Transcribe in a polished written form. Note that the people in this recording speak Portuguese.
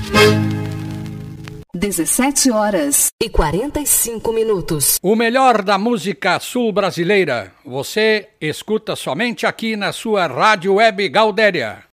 17h45. O melhor da música sul-brasileira, você escuta somente aqui na sua Rádio Web Gaudéria.